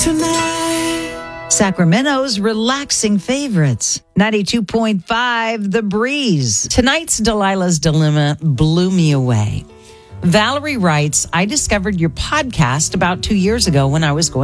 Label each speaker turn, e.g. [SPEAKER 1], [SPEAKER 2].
[SPEAKER 1] tonight.
[SPEAKER 2] Sacramento's relaxing favorites. 92.5 The Breeze. Tonight's Delilah's Dilemma blew me away. Valerie writes, I discovered your podcast about 2 years ago when I was going